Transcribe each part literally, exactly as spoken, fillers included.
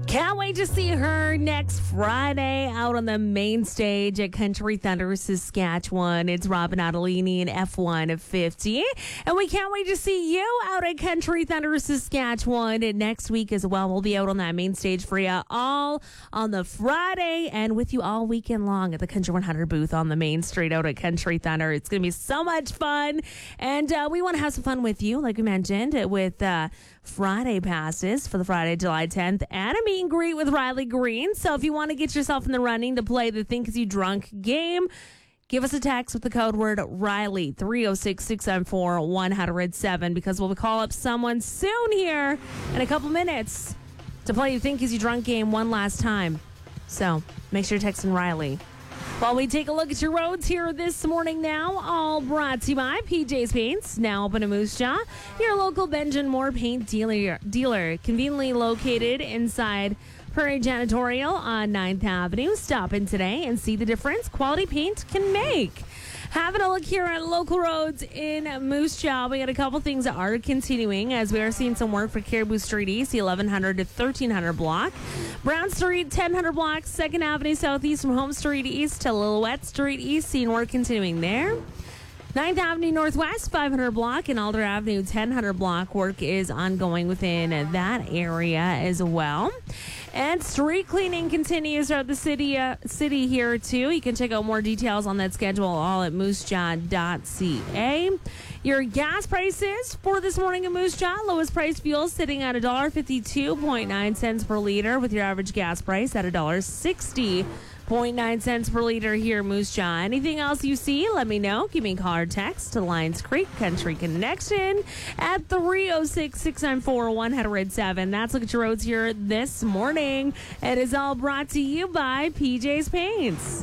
Can't wait to see her next Friday out on the main stage at Country Thunder, Saskatchewan. It's Robin Ottolini in F one fifty. And we can't wait to see you out at Country Thunder, Saskatchewan next week as well. We'll be out on that main stage for you all on the Friday and with you all weekend long at the Country one hundred booth on the main street out at Country Thunder. It's going to be so much fun. And uh, we want to have some fun with you, like we mentioned, with uh, Friday passes for the Friday, July tenth, and a meet and greet with Riley Green. So if you want to get yourself in the running to play the Think As You Drunk game, give us a text with the code word Riley, three oh six, six seven four, one oh seven, because we'll call up someone soon here in a couple minutes to play the Think As You Drunk game one last time. So make sure you're texting Riley. While we take a look at your roads here this morning now, all brought to you by P J's Paints, now open in Moose Jaw, your local Benjamin Moore paint dealer, dealer conveniently located inside Prairie Janitorial on ninth Avenue. Stop in today and see the difference quality paint can make. Having a look here at local roads in Moose Jaw, we got a couple things that are continuing as we are seeing some work for Caribou Street East, the eleven hundred to thirteen hundred block. Brown Street, ten hundred block, second Avenue Southeast from Home Street East to Lillooet Street East, seeing work continuing there. ninth Avenue Northwest, five hundred block, and Alder Avenue, ten hundred block. Work is ongoing within that area as well. And street cleaning continues throughout the city uh, city here, too. You can check out more details on that schedule all at moose jaw dot c a. Your gas prices for this morning in Moose Jaw, lowest price fuel sitting at one dollar fifty-two point nine cents per liter, with your average gas price at one dollar sixty point nine cents per liter here in Moose Jaw. Anything else you see, let me know. Give me a call or text to Lions Creek Country Connection at three oh six, six nine four, one oh seven. That's Look at Your Roads here this morning. It is all brought to you by P J's Paints.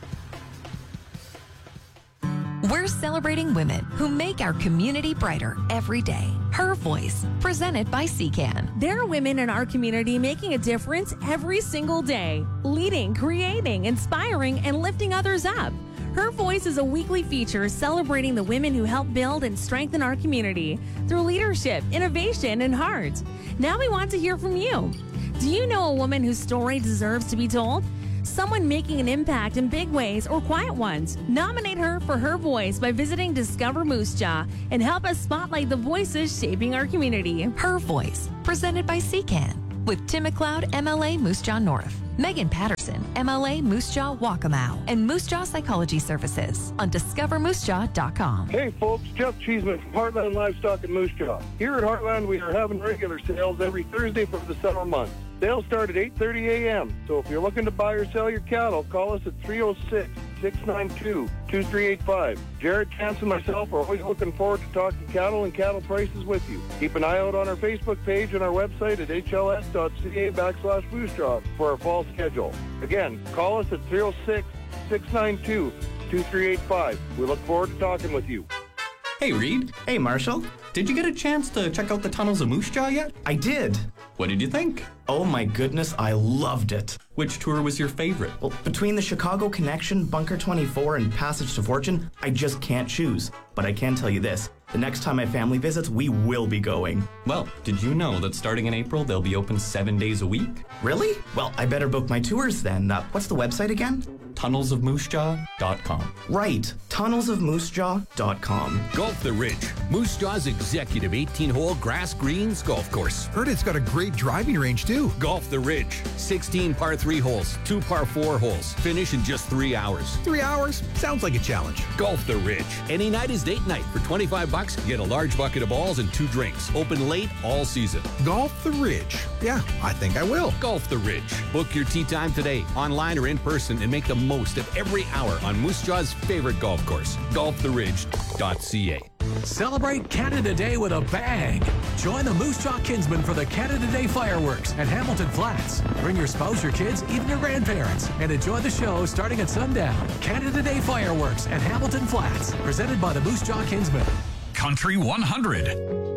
We're celebrating women who make our community brighter every day. Her Voice, presented by C C A N. There are women in our community making a difference every single day, leading, creating, inspiring, and lifting others up. Her Voice is a weekly feature celebrating the women who help build and strengthen our community through leadership, innovation, and heart. Now we want to hear from you. Do you know a woman whose story deserves to be told? Someone making an impact in big ways or quiet ones. Nominate her for Her Voice by visiting Discover Moose Jaw and help us spotlight the voices shaping our community. Her Voice, presented by C C A N. With Tim McLeod, M L A Moose Jaw North, Megan Patterson, M L A Moose Jaw Waccamaw, and Moose Jaw Psychology Services on discover moose jaw dot com. Hey folks, Jeff Cheeseman from Heartland Livestock in Moose Jaw. Here at Heartland, we are having regular sales every Thursday for the summer months. Sales start at eight thirty a.m., so if you're looking to buy or sell your cattle, call us at three oh six, six nine two, two three eight five. Jared, Chance, and myself are always looking forward to talking cattle and cattle prices with you. Keep an eye out on our Facebook page and our website at h l s dot c a backslash Moose Jaw for our fall schedule. Again, call us at three oh six, six nine two, two three eight five. We look forward to talking with you. Hey, Reed. Hey, Marshall. Did you get a chance to check out the tunnels of Moose Jaw yet? I did. What did you think? Oh my goodness, I loved it. Which tour was your favorite? Well, between the Chicago Connection, Bunker twenty-four, and Passage to Fortune, I just can't choose. But I can tell you this, the next time my family visits, we will be going. Well, did you know that starting in April, they'll be open seven days a week? Really? Well, I better book my tours then. Uh, what's the website again? tunnels of moose jaw dot com. Right, tunnels of moose jaw dot com. Golf the Ridge, Moose Jaw's executive eighteen-hole grass greens golf course. Heard it's got a great driving range, too. Golf the Ridge, sixteen par three holes, two par four holes. Finish in just three hours. Three hours? Sounds like a challenge. Golf the Ridge. Any night is date night. For twenty-five bucks, get a large bucket of balls and two drinks. Open late all season. Golf the Ridge. Yeah, I think I will. Golf the Ridge. Book your tee time today, online or in person, and make the most of every hour on Moose Jaw's favorite golf course, golf the ridge dot c a. Celebrate Canada Day with a bang. Join the Moose Jaw Kinsmen for the Canada Day fireworks at Hamilton Flats. Bring your spouse, your kids, even your grandparents, and enjoy the show starting at sundown. Canada Day fireworks at Hamilton Flats, presented by the Moose Jaw Kinsmen. Country one hundred.